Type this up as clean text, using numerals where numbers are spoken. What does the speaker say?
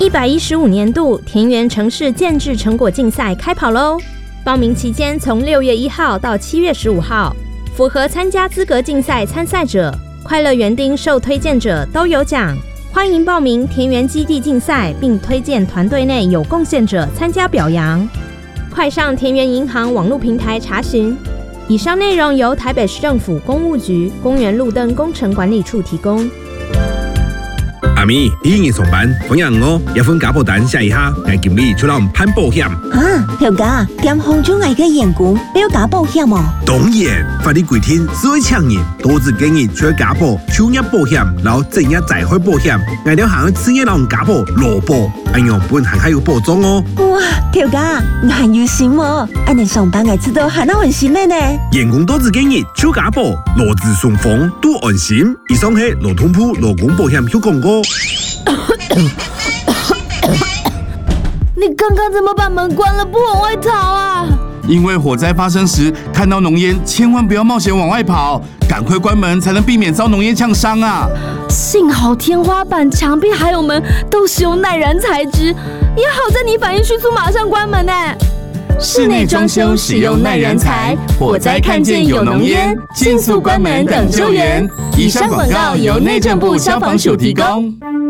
115年度田园城市建制成果竞赛开跑喽！报名期间从6月1号到7月15号，符合参加资格竞赛参赛者、快乐园丁受推荐者都有奖。欢迎报名田园基地竞赛，并推荐团队内有贡献者参加表扬。快上田园银行网络平台查询。以上内容由台北市政府公务局公园路灯工程管理处提供。 阿咪，你已经上班，同样哦，也分家保单写一下，爱经理出来攀保险。 条家点红中爱嘅员工要加保险哦。 当然，法律规定，所有厂人都只建议除了家保、就业保险，然后正业再开保险，挨了行企业人家保、劳保，安样本行还有保障哦。 哇，条家你很有心哦，安尼上班爱知道还那安心的呢。 员工都只建议除家保、劳资双方都安心。以上是劳动部劳工保险有广告。 你刚刚怎么把门关了，不往外逃啊？ 因为火灾发生时看到浓烟，千万不要冒险往外跑，赶快关门才能避免遭浓烟呛伤啊！ 幸好天花板、墙壁还有门都使用耐燃材质，也好在你反应迅速，马上关门呢。 室内装修使用耐燃材，火灾看见有浓烟，迅速关门等救援。以上广告由内政部消防署提供。